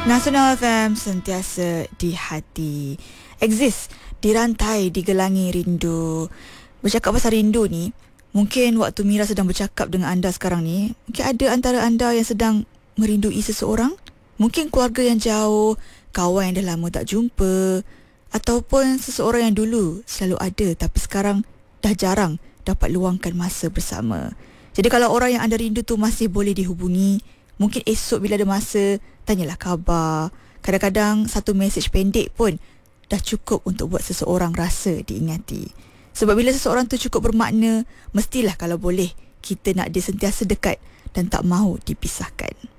Nasional FM sentiasa di hati. Exist, dirantai, digelangi rindu. Bercakap pasal rindu ni, mungkin waktu Mira sedang bercakap dengan anda sekarang ni, mungkin ada antara anda yang sedang merindui seseorang. Mungkin keluarga yang jauh, kawan yang dah lama tak jumpa, ataupun seseorang yang dulu selalu ada tapi sekarang dah jarang dapat luangkan masa bersama. Jadi kalau orang yang anda rindu tu masih boleh dihubungi, mungkin esok bila ada masa, tanyalah khabar. Kadang-kadang satu mesej pendek pun dah cukup untuk buat seseorang rasa diingati. Sebab bila seseorang tu cukup bermakna, mestilah kalau boleh kita nak dia sentiasa dekat dan tak mahu dipisahkan.